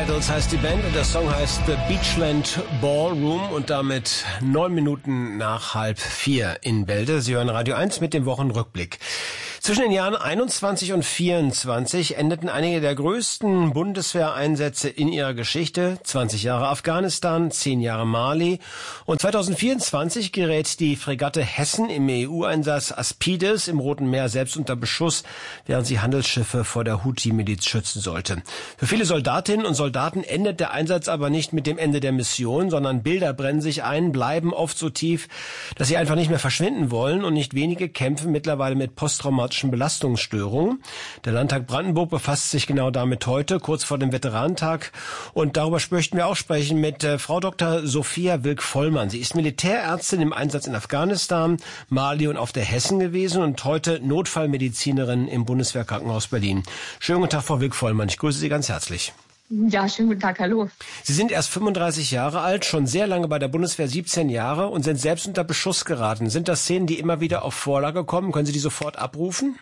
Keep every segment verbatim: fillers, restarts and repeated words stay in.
Idols heißt die Band und der Song heißt The Beachland Ballroom und damit neun Minuten nach halb vier in Bälde. Sie hören Radio eins mit dem Wochenrückblick. Zwischen den Jahren einundzwanzig und vierundzwanzig endeten einige der größten Bundeswehreinsätze in ihrer Geschichte. zwanzig Jahre Afghanistan, zehn Jahre Mali. Und zweitausendvierundzwanzig gerät die Fregatte Hessen im E U-Einsatz Aspides im Roten Meer selbst unter Beschuss, während sie Handelsschiffe vor der Houthi-Miliz schützen sollte. Für viele Soldatinnen und Soldaten endet der Einsatz aber nicht mit dem Ende der Mission, sondern Bilder brennen sich ein, bleiben oft so tief, dass sie einfach nicht mehr verschwinden wollen. Und nicht wenige kämpfen mittlerweile mit posttraumatischen Belastungsstörungen. Der Landtag Brandenburg befasst sich genau damit heute, kurz vor dem Veteranentag. Und darüber möchten wir auch sprechen mit äh, Frau Doktor Sophia Wilk-Vollmann. Sie ist Militärärztin im Einsatz in Afghanistan, Mali und auf der Hessen gewesen und heute Notfallmedizinerin im Bundeswehrkrankenhaus Berlin. Schönen guten Tag, Frau Wilk-Vollmann. Ich grüße Sie ganz herzlich. Ja, schönen guten Tag, hallo. Sie sind erst fünfunddreißig Jahre alt, schon sehr lange bei der Bundeswehr, siebzehn Jahre und sind selbst unter Beschuss geraten. Sind das Szenen, die immer wieder auf Vorlage kommen? Können Sie die sofort abrufen?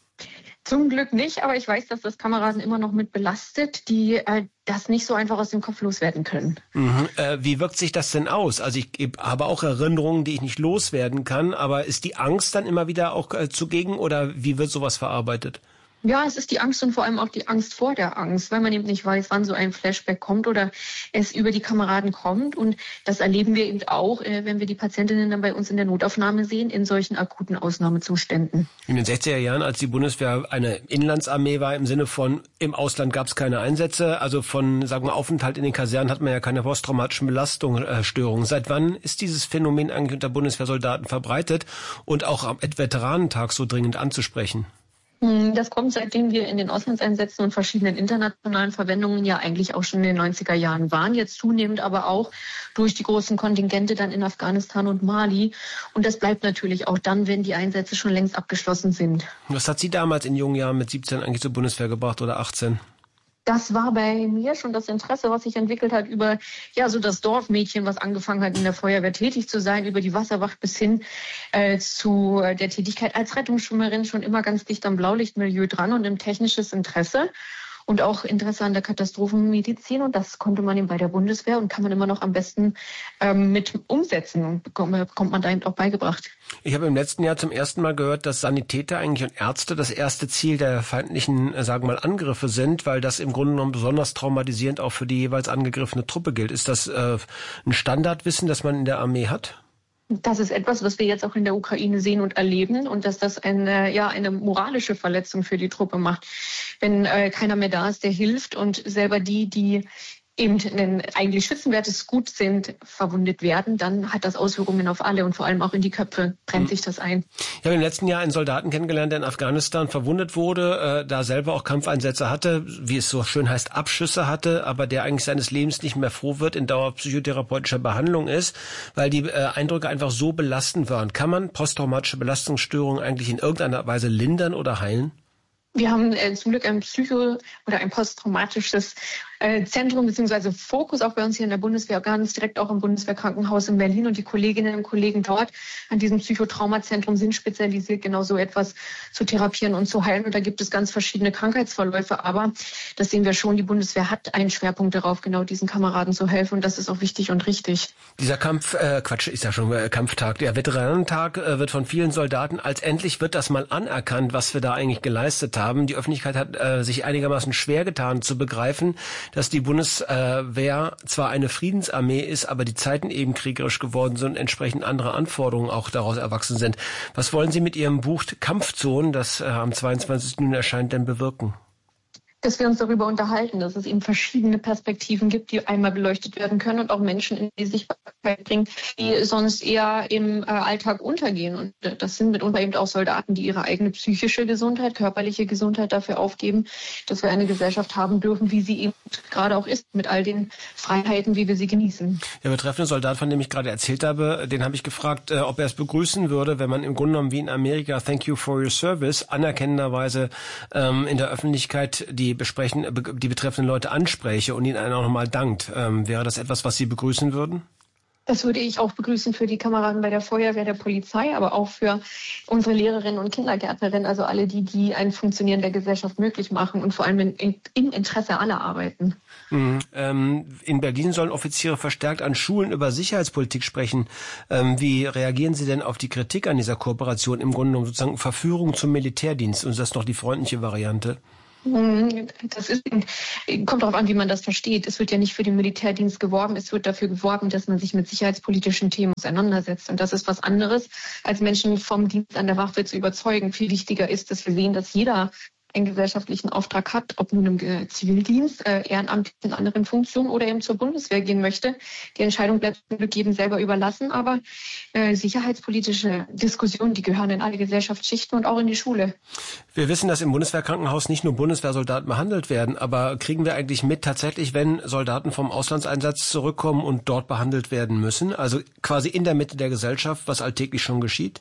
Zum Glück nicht, aber ich weiß, dass das Kameraden immer noch mit belastet, die äh, das nicht so einfach aus dem Kopf loswerden können. Mhm. Äh, wie wirkt sich das denn aus? Also ich habe auch Erinnerungen, die ich nicht loswerden kann, aber ist die Angst dann immer wieder auch äh, zugegen oder wie wird sowas verarbeitet? Ja, es ist die Angst und vor allem auch die Angst vor der Angst, weil man eben nicht weiß, wann so ein Flashback kommt oder es über die Kameraden kommt. Und das erleben wir eben auch, wenn wir die Patientinnen dann bei uns in der Notaufnahme sehen, in solchen akuten Ausnahmezuständen. In den sechziger Jahren, als die Bundeswehr eine Inlandsarmee war, im Sinne von im Ausland gab es keine Einsätze, also von, sagen wir, Aufenthalt in den Kasernen hat man ja keine posttraumatischen Belastungsstörungen. Seit wann ist dieses Phänomen eigentlich unter Bundeswehrsoldaten verbreitet und auch am Veteranentag so dringend anzusprechen? Das kommt, seitdem wir in den Auslandseinsätzen und verschiedenen internationalen Verwendungen ja eigentlich auch schon in den neunziger Jahren waren. Jetzt zunehmend aber auch durch die großen Kontingente dann in Afghanistan und Mali. Und das bleibt natürlich auch dann, wenn die Einsätze schon längst abgeschlossen sind. Was hat Sie damals in jungen Jahren mit siebzehn eigentlich zur Bundeswehr gebracht oder achtzehn? Das war bei mir schon das Interesse, was sich entwickelt hat über ja so das Dorfmädchen, was angefangen hat, in der Feuerwehr tätig zu sein, über die Wasserwacht bis hin äh, zu der Tätigkeit als Rettungsschwimmerin, schon immer ganz dicht am Blaulichtmilieu dran und im technisches Interesse und auch Interesse an der Katastrophenmedizin. Und das konnte man eben bei der Bundeswehr und kann man immer noch am besten ähm, mit umsetzen und bekommt, bekommt man da eben auch beigebracht. Ich habe im letzten Jahr zum ersten Mal gehört, dass Sanitäter eigentlich und Ärzte das erste Ziel der feindlichen, sagen wir mal, Angriffe sind, weil das im Grunde genommen besonders traumatisierend auch für die jeweils angegriffene Truppe gilt. Ist das äh, ein Standardwissen, das man in der Armee hat? Das ist etwas, was wir jetzt auch in der Ukraine sehen und erleben und dass das eine, ja, eine moralische Verletzung für die Truppe macht. Wenn äh, keiner mehr da ist, der hilft und selber die, die eben ein eigentlich schützenwertes Gut sind, verwundet werden, dann hat das Auswirkungen auf alle und vor allem auch in die Köpfe brennt mhm. sich das ein. Ich habe im letzten Jahr einen Soldaten kennengelernt, der in Afghanistan verwundet wurde, äh, da selber auch Kampfeinsätze hatte, wie es so schön heißt, Abschüsse hatte, aber der eigentlich seines Lebens nicht mehr froh wird, in dauerpsychotherapeutischer Behandlung ist, weil die äh, Eindrücke einfach so belastend waren. Kann man posttraumatische Belastungsstörungen eigentlich in irgendeiner Weise lindern oder heilen? Wir haben äh, zum Glück ein Psycho- oder ein posttraumatisches äh, Zentrum bzw. Fokus auch bei uns hier in der Bundeswehr, ganz direkt auch im Bundeswehrkrankenhaus in Berlin. Und die Kolleginnen und Kollegen dort an diesem Psychotraumazentrum sind spezialisiert, genau so etwas zu therapieren und zu heilen. Und da gibt es ganz verschiedene Krankheitsverläufe. Aber das sehen wir schon, die Bundeswehr hat einen Schwerpunkt darauf, genau diesen Kameraden zu helfen. Und das ist auch wichtig und richtig. Dieser Kampf, äh, Quatsch, ist ja schon äh, Kampftag. Der Veteranentag äh, wird von vielen Soldaten als endlich wird das mal anerkannt, was wir da eigentlich geleistet haben. Haben. Die Öffentlichkeit hat äh, sich einigermaßen schwer getan zu begreifen, dass die Bundeswehr zwar eine Friedensarmee ist, aber die Zeiten eben kriegerisch geworden sind und entsprechend andere Anforderungen auch daraus erwachsen sind. Was wollen Sie mit Ihrem Buch Kampfzonen, das äh, am zweiundzwanzigsten Juni erscheint, denn bewirken? Dass wir uns darüber unterhalten, dass es eben verschiedene Perspektiven gibt, die einmal beleuchtet werden können und auch Menschen in die Sichtbarkeit bringen, die sonst eher im äh, Alltag untergehen. Und äh, das sind mitunter eben auch Soldaten, die ihre eigene psychische Gesundheit, körperliche Gesundheit dafür aufgeben, dass wir eine Gesellschaft haben dürfen, wie sie eben gerade auch ist, mit all den Freiheiten, wie wir sie genießen. Der betreffende Soldat, von dem ich gerade erzählt habe, den habe ich gefragt, äh, ob er es begrüßen würde, wenn man im Grunde genommen wie in Amerika Thank you for your service anerkennenderweise ähm, in der Öffentlichkeit die besprechen, die betreffenden Leute anspräche und ihnen auch nochmal dankt. Ähm, wäre das etwas, was Sie begrüßen würden? Das würde ich auch begrüßen für die Kameraden bei der Feuerwehr, der Polizei, aber auch für unsere Lehrerinnen und Kindergärtnerinnen, also alle die, die ein Funktionieren der Gesellschaft möglich machen und vor allem in, im Interesse aller arbeiten. Mhm. Ähm, in Berlin sollen Offiziere verstärkt an Schulen über Sicherheitspolitik sprechen. Ähm, wie reagieren Sie denn auf die Kritik an dieser Kooperation? Im Grunde genommen sozusagen Verführung zum Militärdienst, und das ist noch die freundliche Variante. Das ist, kommt darauf an, wie man das versteht. Es wird ja nicht für den Militärdienst geworben, es wird dafür geworben, dass man sich mit sicherheitspolitischen Themen auseinandersetzt. Und das ist was anderes, als Menschen vom Dienst an der Waffe zu überzeugen. Viel wichtiger ist, dass wir sehen, dass jeder einen gesellschaftlichen Auftrag hat, ob nun im Zivildienst, äh, ehrenamtlich in anderen Funktionen oder eben zur Bundeswehr gehen möchte. Die Entscheidung bleibt jedem selber überlassen, aber äh, sicherheitspolitische Diskussionen, die gehören in alle Gesellschaftsschichten und auch in die Schule. Wir wissen, dass im Bundeswehrkrankenhaus nicht nur Bundeswehrsoldaten behandelt werden, aber kriegen wir eigentlich mit tatsächlich, wenn Soldaten vom Auslandseinsatz zurückkommen und dort behandelt werden müssen, also quasi in der Mitte der Gesellschaft, was alltäglich schon geschieht?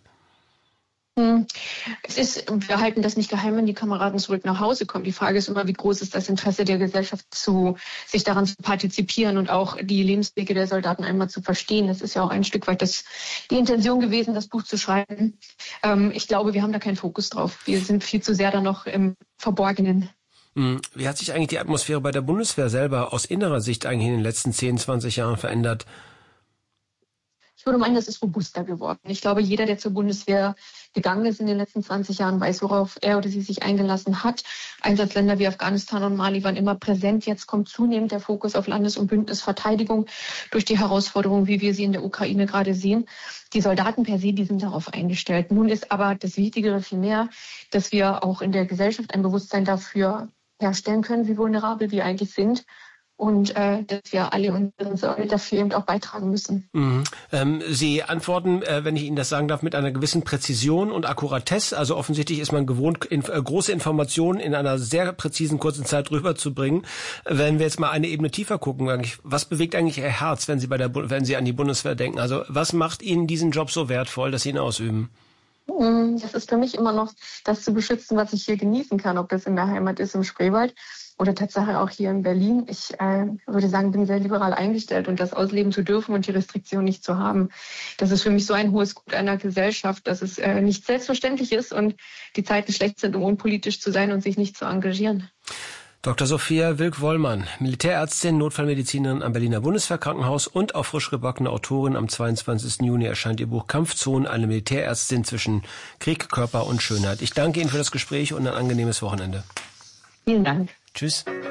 Es ist, wir halten das nicht geheim, wenn die Kameraden zurück nach Hause kommen. Die Frage ist immer, wie groß ist das Interesse der Gesellschaft, zu, sich daran zu partizipieren und auch die Lebenswege der Soldaten einmal zu verstehen. Das ist ja auch ein Stück weit das, die Intention gewesen, das Buch zu schreiben. Ähm, ich glaube, wir haben da keinen Fokus drauf. Wir sind viel zu sehr da noch im Verborgenen. Wie hat sich eigentlich die Atmosphäre bei der Bundeswehr selber aus innerer Sicht eigentlich in den letzten zehn, zwanzig Jahren verändert? Ich würde meinen, das ist robuster geworden. Ich glaube, jeder, der zur Bundeswehr gegangen ist in den letzten zwanzig Jahren, weiß, worauf er oder sie sich eingelassen hat. Einsatzländer wie Afghanistan und Mali waren immer präsent. Jetzt kommt zunehmend der Fokus auf Landes- und Bündnisverteidigung durch die Herausforderungen, wie wir sie in der Ukraine gerade sehen. Die Soldaten per se, die sind darauf eingestellt. Nun ist aber das Wichtigere vielmehr, dass wir auch in der Gesellschaft ein Bewusstsein dafür herstellen können, wie vulnerabel wir eigentlich sind. Und äh, dass wir alle unsere Sorge dafür eben auch beitragen müssen. Mhm. Ähm, Sie antworten, äh, wenn ich Ihnen das sagen darf, mit einer gewissen Präzision und Akkuratesse. Also offensichtlich ist man gewohnt, in, äh, große Informationen in einer sehr präzisen, kurzen Zeit rüberzubringen. Wenn wir jetzt mal eine Ebene tiefer gucken, was bewegt eigentlich Ihr Herz, wenn Sie bei der, wenn Sie an die Bundeswehr denken? Also was macht Ihnen diesen Job so wertvoll, dass Sie ihn ausüben? Das ist für mich immer noch das zu beschützen, was ich hier genießen kann, ob das in der Heimat ist, im Spreewald oder Tatsache auch hier in Berlin. Ich äh, würde sagen, bin sehr liberal eingestellt und das ausleben zu dürfen und die Restriktion nicht zu haben. Das ist für mich so ein hohes Gut einer Gesellschaft, dass es äh, nicht selbstverständlich ist und die Zeiten schlecht sind, um unpolitisch zu sein und sich nicht zu engagieren. Doktor Sophia Wilk-Wollmann, Militärärztin, Notfallmedizinerin am Berliner Bundeswehrkrankenhaus und auch frisch gebackene Autorin. Am zweiundzwanzigsten Juni erscheint ihr Buch Kampfzonen, eine Militärärztin zwischen Krieg, Körper und Schönheit. Ich danke Ihnen für das Gespräch und ein angenehmes Wochenende. Vielen Dank. Tschüss.